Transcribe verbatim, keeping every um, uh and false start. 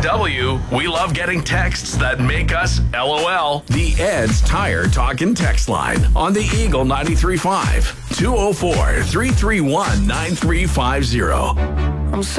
W, we love getting texts that make us LOL. The Ed's Tire Talk and Text Line on the Eagle ninety-three point five. two oh four, three three one, nine three five zero. I'm so